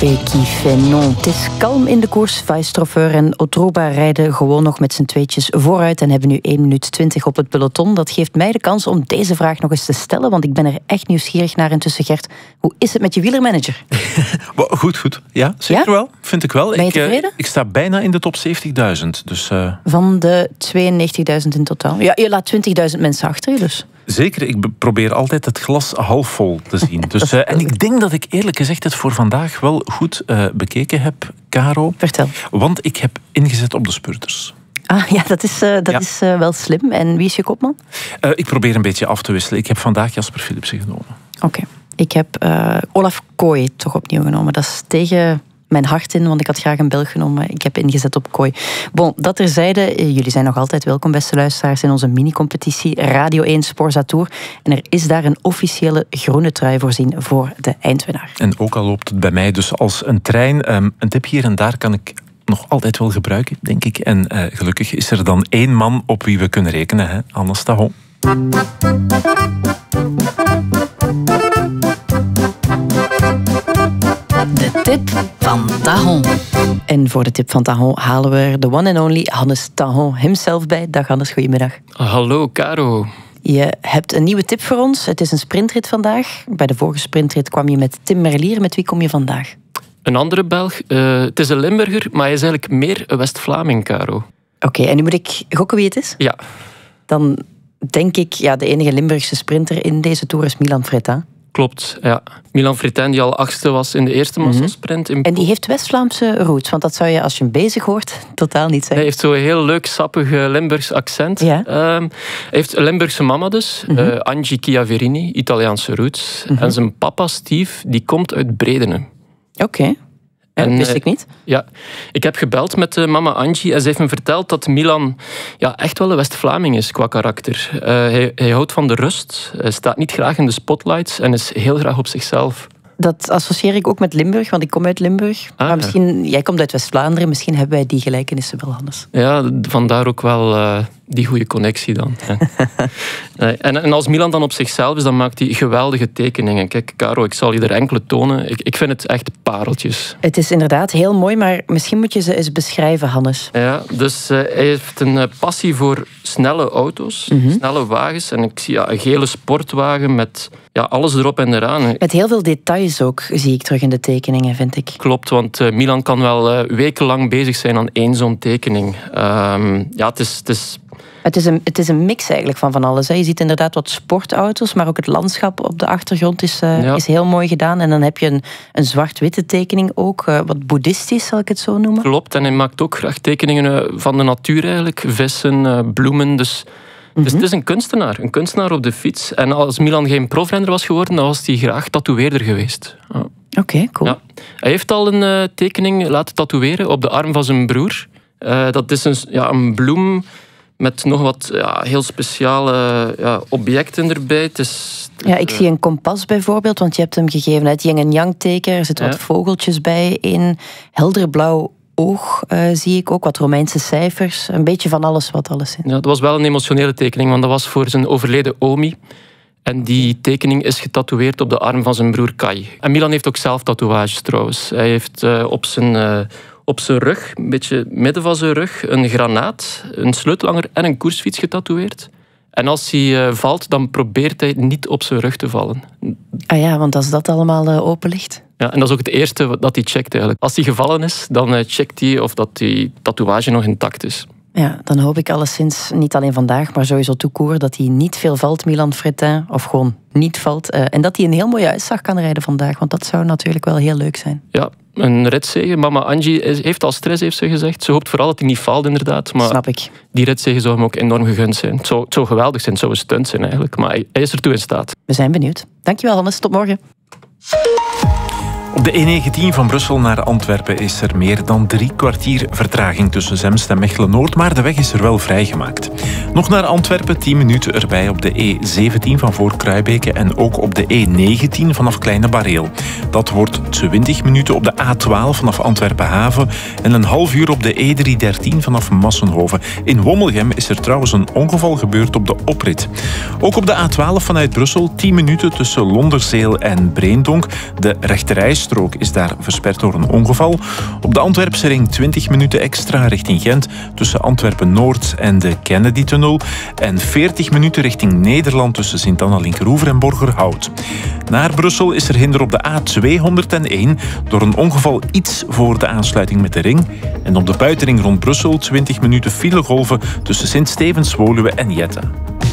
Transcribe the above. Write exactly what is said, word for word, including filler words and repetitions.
Equifenon. Het is kalm in de koers. Weistroffer en Otroba rijden gewoon nog met z'n tweetjes vooruit en hebben nu één minuut twintig op het peloton. Dat geeft mij de kans om deze vraag nog eens te stellen, want ik ben er echt nieuwsgierig naar intussen, Gert. Hoe is het met je wielermanager? Goed, goed. Ja, zeker ja? wel. Vind ik wel. Ben je ik, tevreden? Uh, ik sta bijna in de top zeventigduizend. Dus, uh... Van de tweeënnegentigduizend in totaal. Ja, je laat twintigduizend mensen achter je dus. Zeker, ik probeer altijd het glas halfvol te zien. Dus, uh, en ik denk dat ik eerlijk gezegd het voor vandaag wel goed uh, bekeken heb, Caro. Vertel. Want ik heb ingezet op de spurters. Ah ja, dat is, uh, dat ja. is uh, wel slim. En wie is je kopman? Uh, ik probeer een beetje af te wisselen. Ik heb vandaag Jasper Philipsen genomen. Oké. Okay. Ik heb uh, Olaf Kooi toch opnieuw genomen. Dat is tegen mijn hart in, want ik had graag een Belg genomen. Ik heb ingezet op Kooi. Bon, dat terzijde, jullie zijn nog altijd welkom, beste luisteraars, in onze mini-competitie Radio één Sporza Tour. En er is daar een officiële groene trui voorzien voor de eindwinnaar. En ook al loopt het bij mij dus als een trein, um, een tip hier en daar kan ik nog altijd wel gebruiken, denk ik. En uh, gelukkig is er dan één man op wie we kunnen rekenen, hè? Hannes Tahon. De tip van Tahon. En voor de tip van Tahon halen we er de one and only Hannes Tahon himself bij. Dag Hannes, goedemiddag. Hallo Caro. Je hebt een nieuwe tip voor ons. Het is een sprintrit vandaag. Bij de vorige sprintrit kwam je met Tim Merlier. Met wie kom je vandaag? Een andere Belg. Uh, het is een Limburger, maar hij is eigenlijk meer een West-Vlaming, Caro. Oké, okay, en nu moet ik gokken wie het is? Ja. Dan denk ik, ja, de enige Limburgse sprinter in deze Tour is Milan Freitin. Klopt, ja. Milan Freitin, die al achtste was in de eerste massasprint. Mm-hmm. En die heeft West-Vlaamse roots, want dat zou je, als je hem bezig hoort, totaal niet zeggen. Hij heeft zo'n heel leuk, sappig Limburgs accent. Ja. Um, hij heeft een Limburgse mama dus, mm-hmm. uh, Angie Chiaverini, Italiaanse roots. Mm-hmm. En zijn papa, Steve, die komt uit Bredene. Oké. Okay. Ja, dat wist ik niet. Ja, ik heb gebeld met uh, mama Angie en ze heeft me verteld dat Milan ja, echt wel een West-Vlaming is qua karakter. Uh, hij, hij houdt van de rust, hij staat niet graag in de spotlights en is heel graag op zichzelf. Dat associeer ik ook met Limburg, want ik kom uit Limburg. Ah, maar misschien, jij komt uit West-Vlaanderen, misschien hebben wij die gelijkenissen wel, Hannes. Ja, vandaar ook wel uh, die goede connectie dan. en, en als Milan dan op zichzelf is, dan maakt hij geweldige tekeningen. Kijk, Caro, ik zal je er enkele tonen. Ik, ik vind het echt pareltjes. Het is inderdaad heel mooi, maar misschien moet je ze eens beschrijven, Hannes. Ja, dus uh, hij heeft een uh, passie voor snelle auto's, mm-hmm. snelle wagens. En ik zie ja, een gele sportwagen met ja, alles erop en eraan. Met heel veel details ook, zie ik terug in de tekeningen, vind ik. Klopt, want uh, Milan kan wel uh, wekenlang bezig zijn aan één zo'n tekening. Um, ja, het is... Het is Het is, een, het is een mix eigenlijk van van alles. Hè. Je ziet inderdaad wat sportauto's, maar ook het landschap op de achtergrond is, uh, ja. is heel mooi gedaan. En dan heb je een, een zwart-witte tekening ook, uh, wat boeddhistisch, zal ik het zo noemen. Klopt, en hij maakt ook graag tekeningen van de natuur eigenlijk. Vissen, uh, bloemen, dus... Mm-hmm. Dus het is een kunstenaar, een kunstenaar op de fiets. En als Milan geen profrenner was geworden, dan was hij graag tatoeëerder geweest. Ja. Oké, okay, cool. Ja. Hij heeft al een uh, tekening laten tatoeëren op de arm van zijn broer. Uh, dat is een, ja, een bloem met nog wat ja, heel speciale ja, objecten erbij. Het is, ja, ik uh, zie een kompas bijvoorbeeld, want je hebt hem gegeven. Het yin en yang teken, er zitten ja. wat vogeltjes bij. Een helderblauw oog uh, zie ik ook, wat Romeinse cijfers. Een beetje van alles wat alles in. Ja, dat was wel een emotionele tekening, want dat was voor zijn overleden omi. En die tekening is getatoeëerd op de arm van zijn broer Kai. En Milan heeft ook zelf tatoeages trouwens. Hij heeft uh, op zijn... Uh, Op zijn rug, een beetje midden van zijn rug, een granaat, een sleutelhanger en een koersfiets getatoeëerd. En als hij uh, valt, dan probeert hij niet op zijn rug te vallen. Ah ja, want als dat allemaal uh, open ligt. Ja, en dat is ook het eerste dat hij checkt eigenlijk. Als hij gevallen is, dan uh, checkt hij of dat die tatoeage nog intact is. Ja, dan hoop ik alleszins, niet alleen vandaag, maar sowieso tout court, dat hij niet veel valt, Milan Freitin, of gewoon niet valt. Uh, en dat hij een heel mooie uitslag kan rijden vandaag, want dat zou natuurlijk wel heel leuk zijn. Ja, een ritzege. Mama Angie heeft al stress, heeft ze gezegd. Ze hoopt vooral dat hij niet valt, inderdaad. Maar snap ik. Die ritzege zou hem ook enorm gegund zijn. Het zou, het zou geweldig zijn, het zou een stunt zijn eigenlijk. Maar hij, hij is ertoe in staat. We zijn benieuwd. Dankjewel, Hannes. Tot morgen. Op de E negentien van Brussel naar Antwerpen is er meer dan drie kwartier vertraging tussen Zemst en Mechelen-Noord, maar de weg is er wel vrijgemaakt. Nog naar Antwerpen, tien minuten erbij op de E zeventien van voor Kruibeke en ook op de E negentien vanaf Kleine Bareel. Dat wordt twintig minuten op de A twaalf vanaf Antwerpen-Haven en een half uur op de E driehonderddertien vanaf Massenhoven. In Wommelgem is er trouwens een ongeval gebeurd op de oprit. Ook op de A twaalf vanuit Brussel, tien minuten tussen Londerzeel en Breendonk. De rechterreis rijstrook is daar versperd door een ongeval. Op de Antwerpse ring twintig minuten extra richting Gent tussen Antwerpen-Noord en de Kennedy-tunnel. En veertig minuten richting Nederland tussen Sint-Anna-Linkeroever en Borgerhout. Naar Brussel is er hinder op de A tweehonderdéén door een ongeval iets voor de aansluiting met de ring. En op de buitenring rond Brussel twintig minuten filegolven tussen Sint-Stevens-Woluwe en Jette.